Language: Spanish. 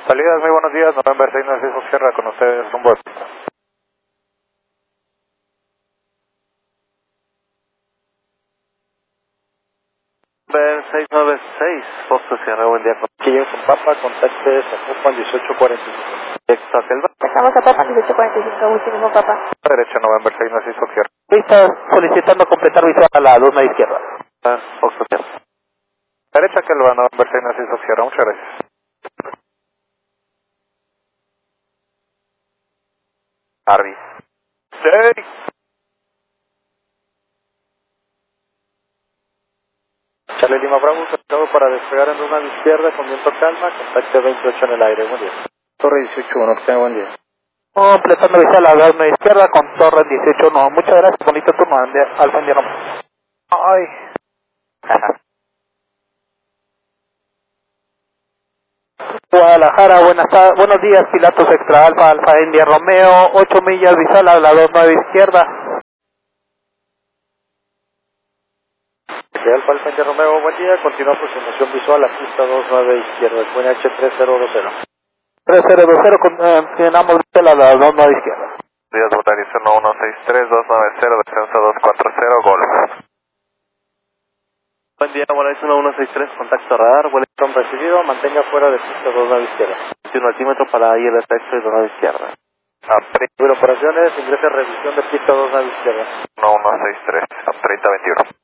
Salidas, muy buenos días, November 696 Sierra, con ustedes, rumbo. November 696, Foster Sierra, buen día. Aquí llego con Papa, contacte Zapopan 1845. Directo a Selva. Estamos a Papa 1845, último Papa. Derecha, November 696 Sierra. Está solicitando completar visual a la luna izquierda. Foster Sierra. Derecha, que lo va November 696 Sierra, muchas gracias. Harvey. Sí. Charlie Lima Bravo, cercado para despegar en luna izquierda con viento calma, contacte 28 en el aire, buen día. Torre 18-1, que tenga buen día. Completando visual a la luna izquierda con torre 18. No, muchas gracias, bonito turno, Alfa India Romeo. Ay. Guadalajara, buenos días, pilotos extra Alfa, Alfa India Romeo, 8 millas visual a la 29 izquierda. De Alfa India Romeo, buen día, continúa aproximación visual a pista 29 izquierda, buen H3020. 3020, continuamos visual a la 29 izquierda. Días Botaris 1163290, descenso 240, Golf. Buen día, Botaris 1163, contacto radar, Boletín recibido, mantenga fuera de pista 29 izquierda. un altímetro para ILS Express 29 izquierda. Sobre operaciones, ingrese a revisión de pista 29 izquierda. 1163, 3021.